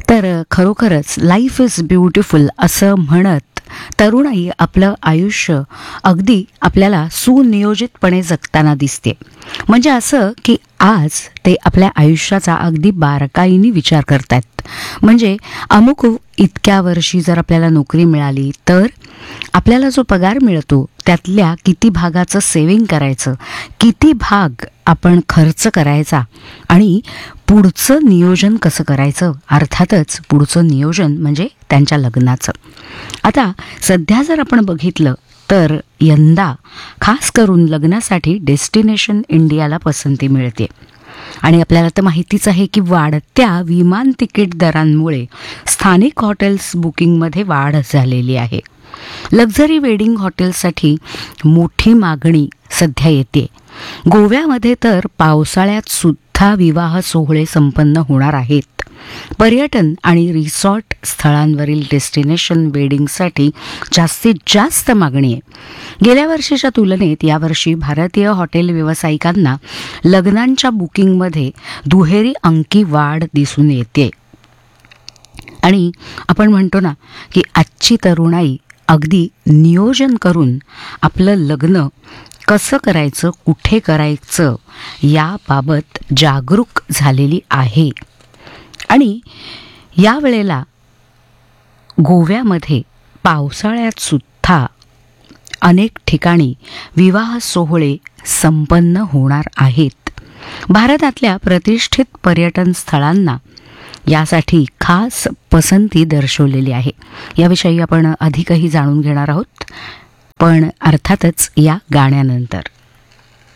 तर खरोखरच life is beautiful असं म्हणत तरुणाई आपलं आयुष्य अगदी आपल्याला सुनियोजितपणे जगताना दिसते. म्हणजे असं की आज ते आपल्या आयुष्याचा अगदी बारकाईने विचार करतात. म्हणजे अमुक इतक्या वर्षी जर आपल्याला नोकरी मिळाली तर आपल्याला जो पगार मिळतो त्यातल्या किती भागाचं सेव्हिंग करायचं, किती भाग आपण खर्च करायचा आणि पुढचं नियोजन कसं करायचं. अर्थातच पुढचं नियोजन म्हणजे त्यांच्या लग्नाचं. आता सध्या जर आपण बघितलं तर यंदा खास करून लग्नासाठी डेस्टिनेशन इंडियाला पसंती मिळते. आणि आपल्याला तर माहितीच आहे की वाढत्या विमान तिकीट दरांमुळे स्थानिक हॉटेल्स बुकिंगमध्ये वाढ झालेली आहे. लक्झरी वेडिंग हॉटेल्ससाठी मोठी मागणी सध्या येते. गोव्यामध्ये तर पावसाळ्यात सुद्धा विवाह सोहळे संपन्न होणार आहेत. पर्यटन आणि रिसॉर्ट स्थळांवरील डेस्टिनेशन वेडिंगसाठी जास्तीत जास्त मागणी आहे. गेल्या वर्षीच्या तुलनेत यावर्षी भारतीय हॉटेल व्यावसायिकांना लग्नांच्या बुकिंगमध्ये दुहेरी अंकी वाढ दिसून येते. आणि आपण म्हणतो ना की आजची तरुणाई अगदी नियोजन करून आपलं लग्न कसं करायचं, कुठे करायचं याबाबत जागरूक झालेली आहे. आणि यावेळेला गोव्यामध्ये पावसाळ्यात सुद्धा अनेक ठिकाणी विवाह सोहळे संपन्न होणार आहेत. भारतातल्या प्रतिष्ठित पर्यटन स्थळांना यासाठी खास पसंती दर्शवलेली आहे. याविषयी आपण अधिकही जाणून घेणार आहोत, पण अर्थातच या गाण्यानंतर.